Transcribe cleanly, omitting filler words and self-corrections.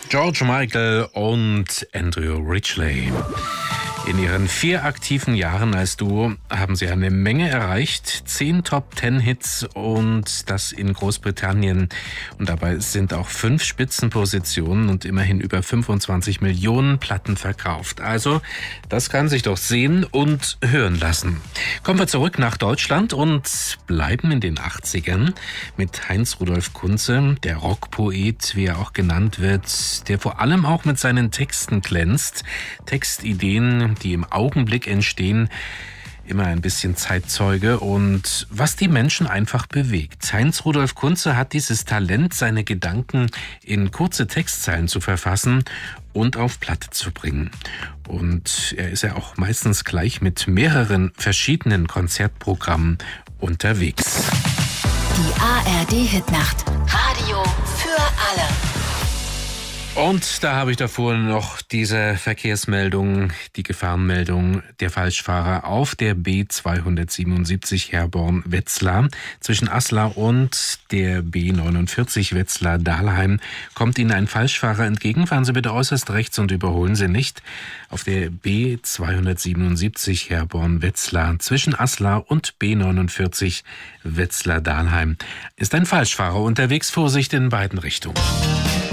George Michael und Andrew Ridgeley. In ihren 4 aktiven Jahren als Duo haben sie eine Menge erreicht. 10 Top-10-Hits und das in Großbritannien. Und dabei sind auch 5 Spitzenpositionen und immerhin über 25 Millionen Platten verkauft. Also, das kann sich doch sehen und hören lassen. Kommen wir zurück nach Deutschland und bleiben in den 80ern mit Heinz Rudolf Kunze, der Rockpoet, wie er auch genannt wird, der vor allem auch mit seinen Texten glänzt. Textideen, die im Augenblick entstehen, immer ein bisschen Zeitzeuge und was die Menschen einfach bewegt. Heinz Rudolf Kunze hat dieses Talent, seine Gedanken in kurze Textzeilen zu verfassen und auf Platte zu bringen. Und er ist ja auch meistens gleich mit mehreren verschiedenen Konzertprogrammen unterwegs. Die ARD-Hitnacht. Radio für alle. Und da habe ich davor noch diese Verkehrsmeldung, die Gefahrenmeldung der Falschfahrer auf der B277 Herborn-Wetzlar. Zwischen Aslar und der B49 Wetzlar-Dahlheim kommt Ihnen ein Falschfahrer entgegen. Fahren Sie bitte äußerst rechts und überholen Sie nicht. Auf der B277 Herborn-Wetzlar zwischen Aslar und B49 Wetzlar-Dahlheim ist ein Falschfahrer unterwegs. Vorsicht in beiden Richtungen.